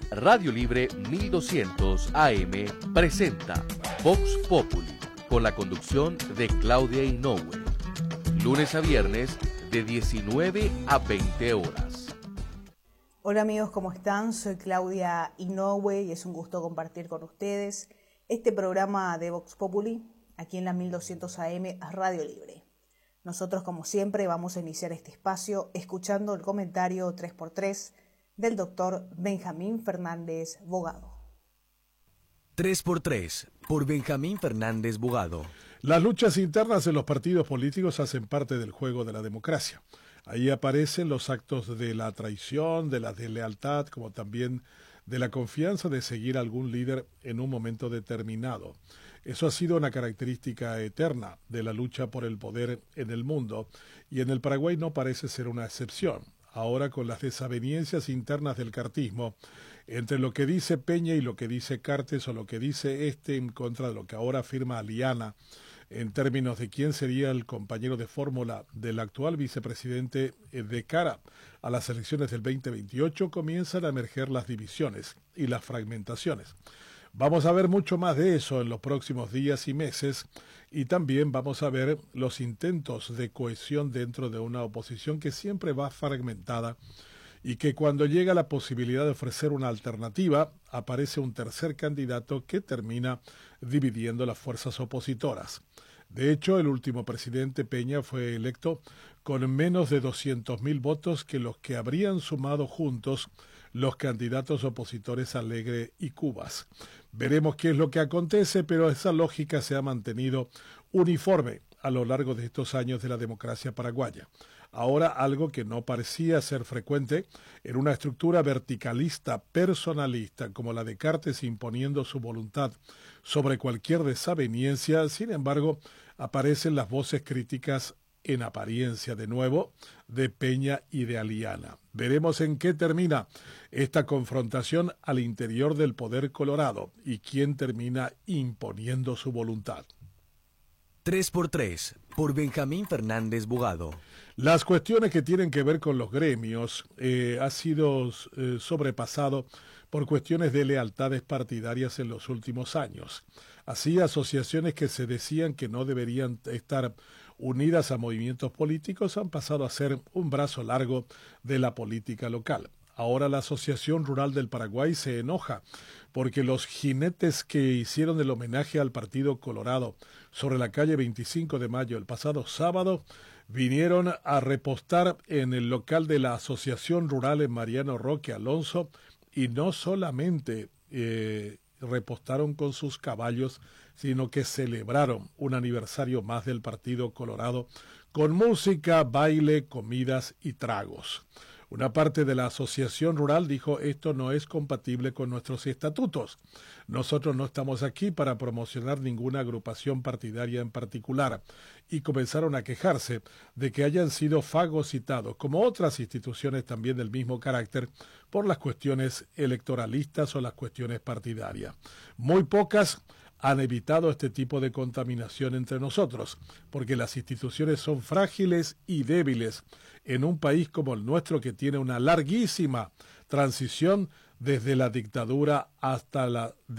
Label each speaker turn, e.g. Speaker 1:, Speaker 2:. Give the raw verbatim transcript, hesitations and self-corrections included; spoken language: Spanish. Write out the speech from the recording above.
Speaker 1: Radio Libre mil doscientos A M presenta Vox Populi, con la conducción de Claudia Inoue. Lunes a viernes de diecinueve a veinte horas.
Speaker 2: Hola amigos, ¿cómo están? Soy Claudia Inoue y es un gusto compartir con ustedes este programa de Vox Populi aquí en la mil doscientos A M Radio Libre. Nosotros, como siempre, vamos a iniciar este espacio escuchando el comentario tres por tres del doctor Benjamín Fernández Bogado.
Speaker 3: tres por tres, por Benjamín Fernández Bogado.
Speaker 4: Las luchas internas de los partidos políticos hacen parte del juego de la democracia. Ahí aparecen los actos de la traición, de la deslealtad, como también de la confianza de seguir a algún líder en un momento determinado. Eso ha sido una característica eterna de la lucha por el poder en el mundo, y en el Paraguay no parece ser una excepción. Ahora, con las desavenencias internas del cartismo, entre lo que dice Peña y lo que dice Cartes, o lo que dice este en contra de lo que ahora afirma Aliana, en términos de quién sería el compañero de fórmula del actual vicepresidente de cara a las elecciones del veinte veintiocho, comienzan a emerger las divisiones y las fragmentaciones. Vamos a ver mucho más de eso en los próximos días y meses, y también vamos a ver los intentos de cohesión dentro de una oposición que siempre va fragmentada y que cuando llega la posibilidad de ofrecer una alternativa, aparece un tercer candidato que termina dividiendo las fuerzas opositoras. De hecho, el último presidente Peña fue electo con menos de doscientos mil votos que los que habrían sumado juntos los candidatos opositores Alegre y Cubas. Veremos qué es lo que acontece, pero esa lógica se ha mantenido uniforme a lo largo de estos años de la democracia paraguaya. Ahora, algo que no parecía ser frecuente en una estructura verticalista, personalista, como la de Cartes, imponiendo su voluntad sobre cualquier desaveniencia. Sin embargo, aparecen las voces críticas en apariencia, de nuevo, de Peña y de Aliana. Veremos en qué termina esta confrontación al interior del poder colorado y quién termina imponiendo su voluntad.
Speaker 3: tres por tres, por Benjamín Fernández Bogado.
Speaker 4: Las cuestiones que tienen que ver con los gremios eh, ha sido eh, sobrepasado por cuestiones de lealtades partidarias en los últimos años. Así, asociaciones que se decían que no deberían estar unidas a movimientos políticos han pasado a ser un brazo largo de la política local. Ahora la Asociación Rural del Paraguay se enoja porque los jinetes que hicieron el homenaje al Partido Colorado sobre la calle veinticinco de mayo el pasado sábado vinieron a repostar en el local de la Asociación Rural en Mariano Roque Alonso, y no solamente eh, repostaron con sus caballos, sino que celebraron un aniversario más del Partido Colorado con música, baile, comidas y tragos. Una parte de la asociación rural dijo: esto no es compatible con nuestros estatutos. Nosotros no estamos aquí para promocionar ninguna agrupación partidaria en particular. Y comenzaron a quejarse de que hayan sido fagocitados, como otras instituciones también del mismo carácter, por las cuestiones electoralistas o las cuestiones partidarias. Muy pocas han evitado este tipo de contaminación entre nosotros, porque las instituciones son frágiles y débiles en un país como el nuestro, que tiene una larguísima transición desde la dictadura hasta la